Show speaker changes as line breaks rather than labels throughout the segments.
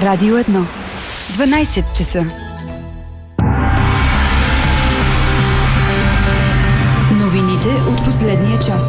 Радио 1. 12 часа. Новините от последния час.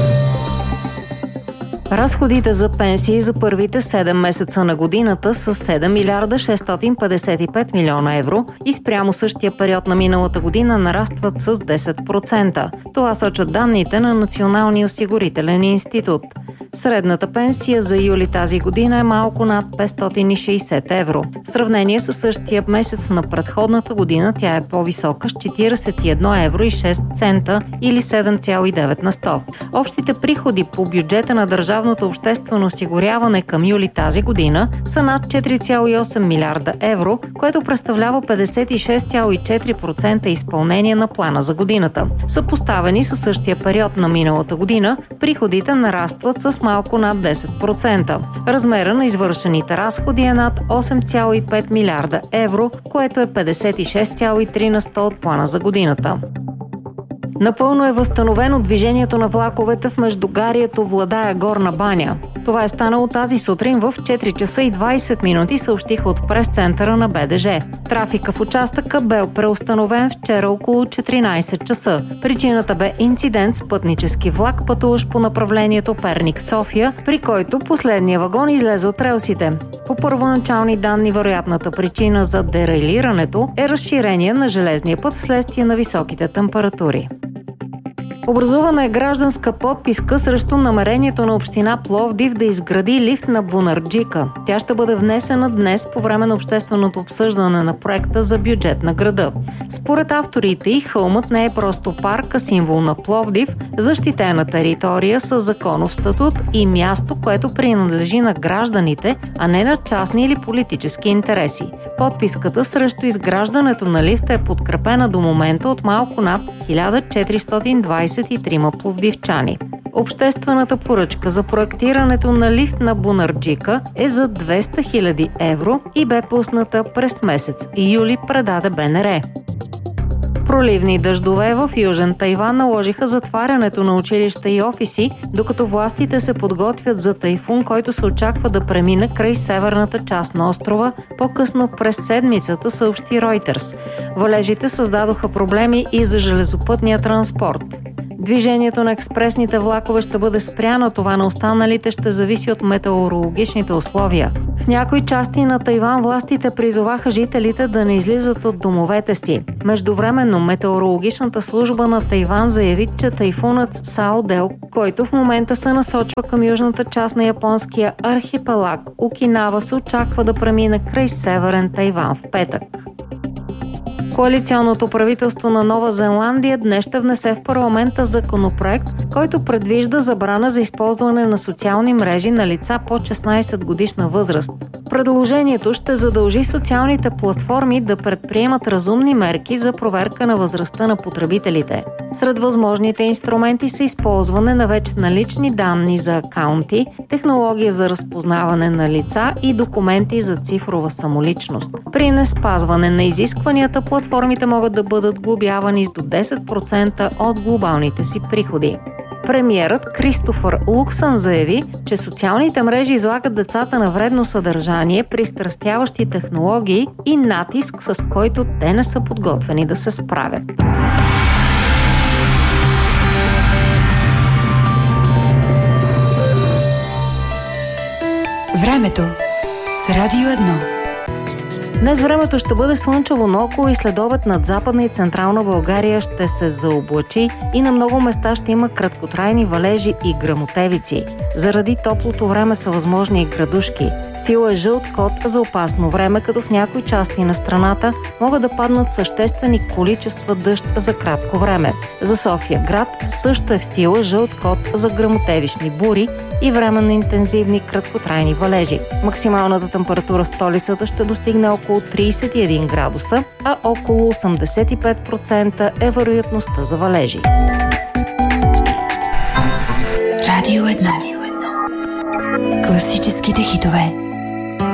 Разходите за пенсии за първите 7 месеца на годината са 7 милиарда 655 милиона евро и спрямо същия период на миналата година нарастват с 10%. Това сочат данните на Националния осигурителен институт. Средната пенсия за юли тази година е малко над 560 евро. В сравнение с същия месец на предходната година тя е по-висока с 41 евро и 6 цента или 7,9 на 100. Общите приходи по бюджета на държавното обществено осигуряване към юли тази година са над 4,8 милиарда евро, което представлява 56,4% изпълнение на плана за годината. Съпоставени със същия период на миналата година, приходите нарастват с малко над 10%. Размера на извършените разходи е над 8,5 милиарда евро, което е 56,3 на 100 от плана за годината. Напълно е възстановено движението на влаковете в междугарието Владая-Горна баня. Това е станало тази сутрин в 4 часа и 20 минути, съобщиха от прес-центъра на БДЖ. Трафика в участъка бе преустановен вчера около 14 часа. Причината бе инцидент с пътнически влак, пътуващ по направлението Перник-София, при който последния вагон излезе от релсите. По първоначални данни, вероятната причина за дерайлирането е разширение на железния път вследствие на високите температури. Образувана е гражданска подписка срещу намерението на община Пловдив да изгради лифт на Бунарджика. Тя ще бъде внесена днес по време на общественото обсъждане на проекта за бюджет на града. Според авторите й, хълмът не е просто парк, а символ на Пловдив, защитена територия с законов статут и място, което принадлежи на гражданите, а не на частни или политически интереси. Подписката срещу изграждането на лифта е подкрепена до момента от малко над 1423 пловдивчани. Обществената поръчка за проектирането на лифт на Бунарджика е за 200 000 евро и бе пусната през месец юли, предаде БНР. Проливни дъждове в Южен Тайван наложиха затварянето на училища и офиси, докато властите се подготвят за тайфун, който се очаква да премине край северната част на острова по-късно през седмицата, съобщи Reuters. Валежите създадоха проблеми и за железопътния транспорт. Движението на експресните влакове ще бъде спряно, това на останалите ще зависи от метеорологичните условия. В някои части на Тайван властите призоваха жителите да не излизат от домовете си. Междувременно метеорологичната служба на Тайван заяви, че тайфунът Саодел, който в момента се насочва към южната част на японския архипелаг Окинава, се очаква да премине край северен Тайван в петък. Коалиционното правителство на Нова Зеландия днес ще внесе в парламента законопроект, който предвижда забрана за използване на социални мрежи на лица под 16 годишна възраст. Предложението ще задължи социалните платформи да предприемат разумни мерки за проверка на възрастта на потребителите. Сред възможните инструменти са използване на вече налични данни за акаунти, технология за разпознаване на лица и документи за цифрова самоличност. При неспазване на изискванията, платформите могат да бъдат глобявани с до 10% от глобалните си приходи. Премиерът Кристофър Луксън заяви, че социалните мрежи излагат децата на вредно съдържание, пристрастяващи технологии и натиск, с който те не са подготвени да се справят.
Времето с Радио 1.
Днес времето ще бъде слънчево, но около и следобед над Западна и Централна България ще се заоблачи и на много места ще има краткотрайни валежи и гръмотевици. Заради топлото време са възможни и градушки. Сила е жълт код за опасно време, като в някои части на страната могат да паднат съществени количества дъжд за кратко време. За София град също е в сила жълт код за гръмотевични бури и временно интензивни краткотрайни валежи. Максималната температура в столицата ще достигне около 31 градуса, а около 85% е вероятността за валежи.
Радио 1. Класическите хитове.